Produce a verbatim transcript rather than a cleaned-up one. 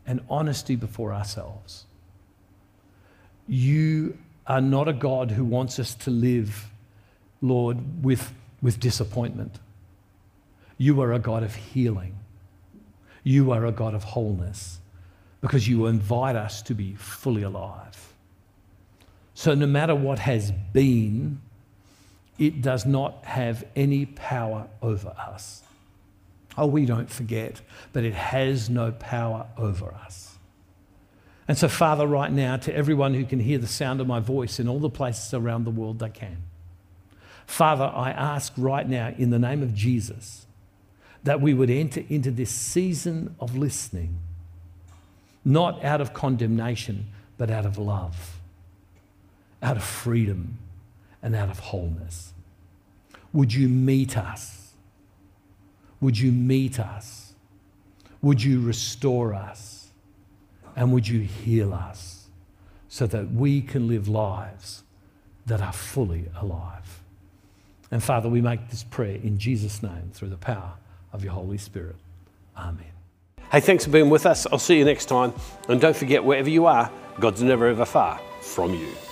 and honesty before ourselves. You are not a God who wants us to live, Lord, with, with disappointment. You are a God of healing. You are a God of wholeness, because you invite us to be fully alive. So no matter what has been, it does not have any power over us. Oh, we don't forget, but it has no power over us. And so, Father, right now, to everyone who can hear the sound of my voice in all the places around the world they can, Father, I ask right now in the name of Jesus that we would enter into this season of listening, not out of condemnation, but out of love, out of freedom, and out of wholeness. Would you meet us? Would you meet us? Would you restore us? And would you heal us so that we can live lives that are fully alive? And Father, we make this prayer in Jesus' name through the power of your Holy Spirit. Amen. Hey, thanks for being with us. I'll see you next time. And don't forget, wherever you are, God's never ever far from you.